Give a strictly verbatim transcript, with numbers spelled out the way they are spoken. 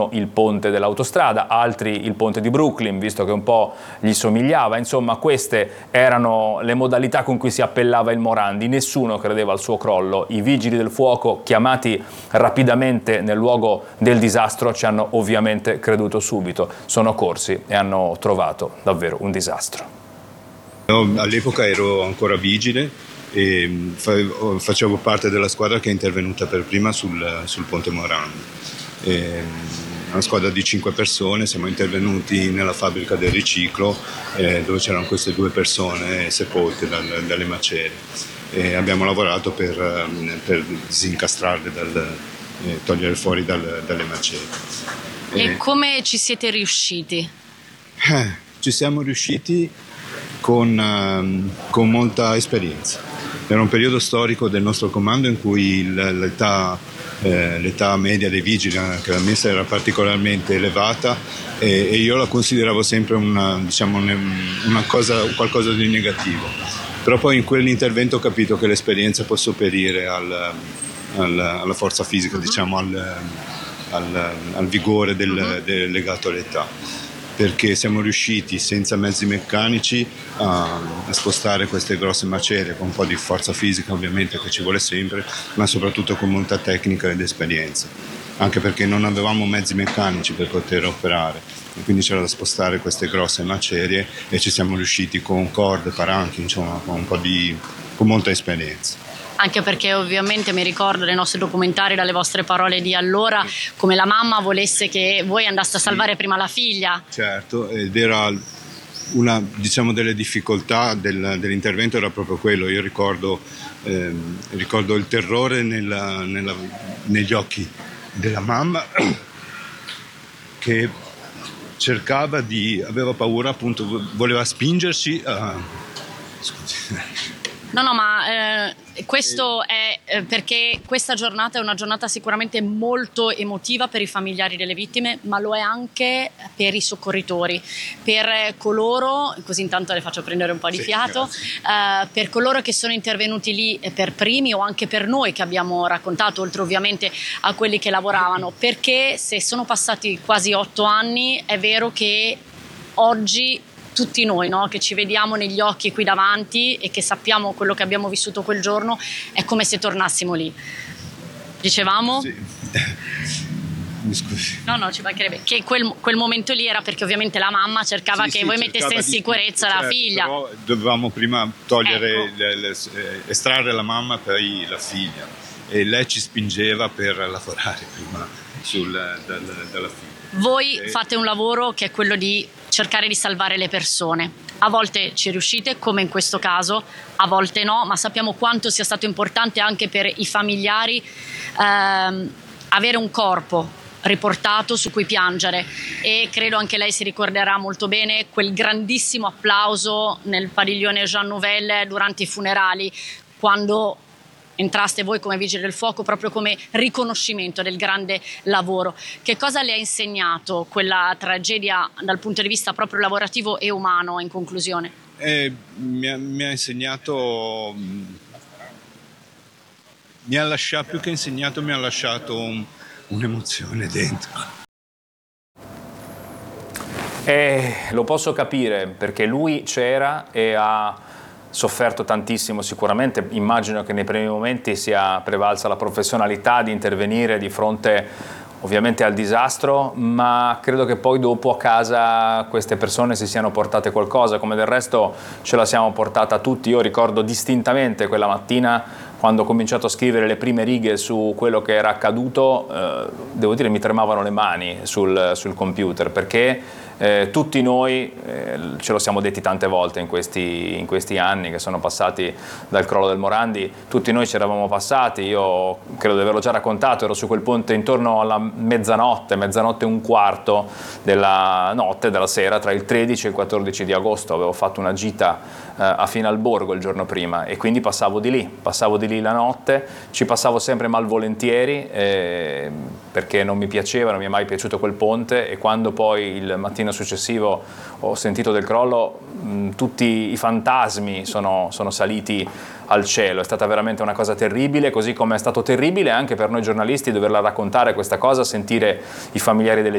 dicevano il ponte dell'autostrada, altri il ponte di Brooklyn, visto che un po' gli somigliava. Insomma, queste erano le modalità con cui si appellava il Morandi. Nessuno credeva al suo crollo. I vigili del fuoco, chiamati rapidamente nel luogo del disastro, ci hanno ovviamente creduto subito. Sono corsi e hanno trovato davvero un disastro. All'epoca ero ancora vigile e facevo parte della squadra che è intervenuta per prima sul, sul ponte Morandi. E una squadra di cinque persone, siamo intervenuti nella fabbrica del riciclo eh, dove c'erano queste due persone sepolte dal, dalle macerie e abbiamo lavorato per, per disincastrarle, dal, eh, togliere fuori dal, dalle macerie. E, e come ci siete riusciti? Eh, ci siamo riusciti con, um, con molta esperienza. Era un periodo storico del nostro comando in cui l'età, eh, l'età media dei vigili, anche la messa, era particolarmente elevata e, e io la consideravo sempre una, diciamo, una cosa, qualcosa di negativo. Però poi in quell'intervento ho capito che l'esperienza può sopperire al, al, alla forza fisica, uh-huh. diciamo, al, al, al vigore del, uh-huh. del legato all'età. Perché siamo riusciti senza mezzi meccanici a, a spostare queste grosse macerie con un po' di forza fisica ovviamente che ci vuole sempre, ma soprattutto con molta tecnica ed esperienza, anche perché non avevamo mezzi meccanici per poter operare e quindi c'era da spostare queste grosse macerie e ci siamo riusciti con corde, paranchi, insomma con un po' di, con molta esperienza. Anche perché ovviamente mi ricordo dai nostri documentari, dalle vostre parole di allora, come la mamma volesse che voi andaste a salvare sì. prima la figlia. Certo, ed era una, diciamo, delle difficoltà del, dell'intervento era proprio quello. Io ricordo, eh, ricordo il terrore nella, nella, negli occhi della mamma che cercava di, aveva paura appunto, voleva spingersi a... Scusi. No, no, ma eh, questo è eh, perché questa giornata è una giornata sicuramente molto emotiva per i familiari delle vittime, ma lo è anche per i soccorritori, per coloro, così intanto le faccio prendere un po' di sì, fiato, eh, per coloro che sono intervenuti lì per primi o anche per noi che abbiamo raccontato, oltre ovviamente a quelli che lavoravano, perché se sono passati quasi otto anni è vero che oggi tutti noi, no, che ci vediamo negli occhi qui davanti e che sappiamo quello che abbiamo vissuto quel giorno, è come se tornassimo lì. Dicevamo? Sì. Mi scusi. No, no, ci mancherebbe. Che quel, quel momento lì era perché ovviamente la mamma cercava sì, che sì, voi metteste in sicurezza di, la certo, figlia. Però dovevamo prima togliere, ecco. le, le, estrarre la mamma per la figlia e lei ci spingeva per lavorare prima sul, dal, dalla figlia. Voi e... fate un lavoro che è quello di cercare di salvare le persone. A volte ci riuscite, come in questo caso, a volte no, ma sappiamo quanto sia stato importante anche per i familiari ehm, avere un corpo riportato su cui piangere e credo anche lei si ricorderà molto bene quel grandissimo applauso nel padiglione Jean Nouvel durante i funerali, quando entraste voi come Vigili del Fuoco proprio come riconoscimento del grande lavoro. Che cosa le ha insegnato quella tragedia dal punto di vista proprio lavorativo e umano in conclusione? Eh, mi, ha, mi ha insegnato, mi ha lasciato, più che insegnato, mi ha lasciato un, un'emozione dentro. Eh, lo posso capire perché lui c'era e ha sofferto tantissimo sicuramente, immagino che nei primi momenti sia prevalsa la professionalità di intervenire di fronte ovviamente al disastro, ma credo che poi dopo a casa queste persone si siano portate qualcosa, come del resto ce la siamo portata tutti. Io ricordo distintamente quella mattina quando ho cominciato a scrivere le prime righe su quello che era accaduto, eh, devo dire mi tremavano le mani sul, sul computer perché Eh, tutti noi, eh, ce lo siamo detti tante volte in questi, in questi anni che sono passati dal crollo del Morandi, tutti noi ci eravamo passati. Io credo di averlo già raccontato, ero su quel ponte intorno alla mezzanotte, mezzanotte e un quarto della notte, della sera, tra il tredici e il quattordici di agosto, avevo fatto una gita eh, a Finalborgo il giorno prima e quindi passavo di lì, passavo di lì la notte, ci passavo sempre malvolentieri eh, perché non mi piaceva, non mi è mai piaciuto quel ponte e quando poi il mattino successivo ho sentito del crollo, mh, tutti i fantasmi sono, sono saliti al cielo. È stata veramente una cosa terribile, così come è stato terribile anche per noi giornalisti doverla raccontare questa cosa, sentire i familiari delle